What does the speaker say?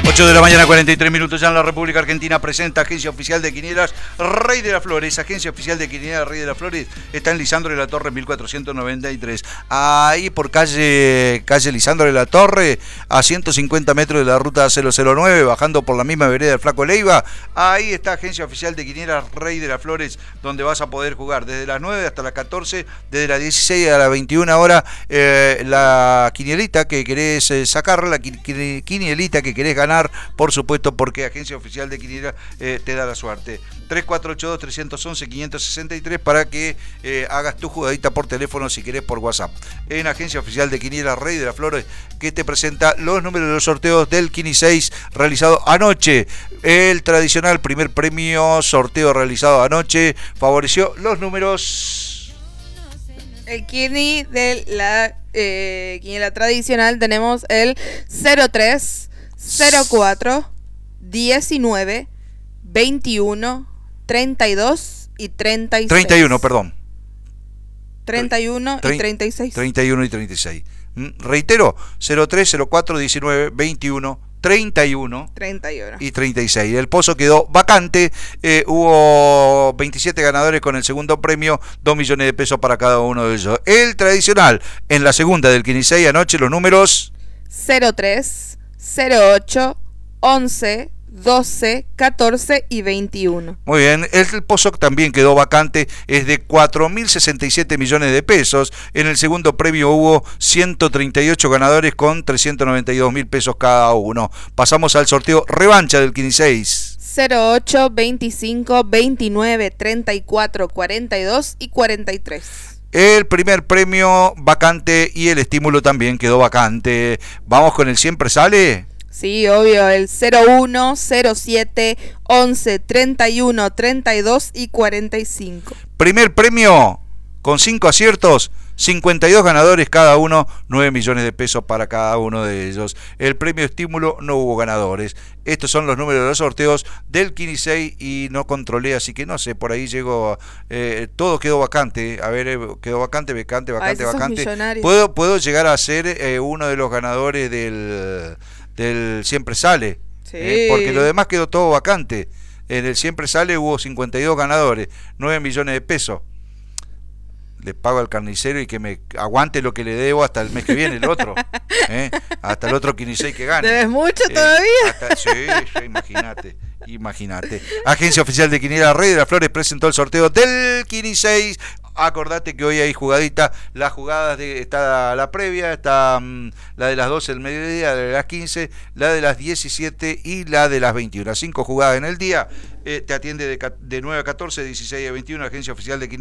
8 de la mañana, 43 minutos ya en la República Argentina. Presenta Agencia Oficial de Quinielas Rey de las Flores. Agencia Oficial de Quinielas Rey de las Flores está en Lisandro de la Torre 1493. Ahí por calle Lisandro de la Torre, a 150 metros de la ruta 009, bajando por la misma vereda del Flaco Leiva. Ahí está Agencia Oficial de Quinielas Rey de las Flores, donde vas a poder jugar desde las 9 hasta las 14, desde las 16 a las 21 horas. La quinielita que querés sacar, la quinielita que querés ganar, por supuesto, porque Agencia Oficial de Quinielas te da la suerte. 3482-311-563 para que hagas tu jugadita por teléfono, si querés por WhatsApp. En Agencia Oficial de Quinielas Rey de las Flores, que te presenta los números de los sorteos del Quini 6 realizado anoche. El tradicional primer premio sorteo realizado anoche favoreció los números. El Quini de la quiniela tradicional tenemos el 03, 04, 19, 21, 32 y 36. 31, perdón. 31 y 36. 31 y 36. Reitero, 03, 04, 19, 21, 31 y 36. El pozo quedó vacante. Hubo 27 ganadores con el segundo premio, 2 millones de pesos para cada uno de ellos. El tradicional, en la segunda del Quini 6 anoche, los números 03, 08, 11, 12, 14 y 21. Muy bien, el pozo también quedó vacante, es de 4.067 millones de pesos. En el segundo premio hubo 138 ganadores con 392.000 pesos cada uno. Pasamos al sorteo revancha del Quini 6. 08, 25, 29, 34, 42 y 43. El primer premio vacante y el estímulo también quedó vacante. ¿Vamos con el siempre sale? Sí, obvio, el 01, 07, 11, 31, 32 y 45. Primer premio, con 5 aciertos, 52 ganadores cada uno, 9 millones de pesos para cada uno de ellos. El premio estímulo no hubo ganadores. Estos son los números de los sorteos del Quini 6 y no controlé, así que no sé, por ahí llegó, todo quedó vacante. A ver, quedó vacante. ¿Puedo llegar a ser uno de los ganadores del siempre sale? Sí. Porque lo demás quedó todo vacante. En el siempre sale hubo 52 ganadores, 9 millones de pesos. Le pago al carnicero y que me aguante lo que le debo hasta el mes que viene, el otro. Hasta el otro Quini 6 que gane. ¿Debes mucho todavía? Sí, imagínate. Agencia Oficial de Quinielas Rey de las Flores presentó el sorteo del Quini 6. Acordate que hoy hay jugadita, las jugadas está la previa, está la de las 12 del mediodía, la de las 15, la de las 17 y la de las 21. 5 jugadas en el día. Te atiende de 9 a 14, 16 a 21, Agencia Oficial de Quinielas.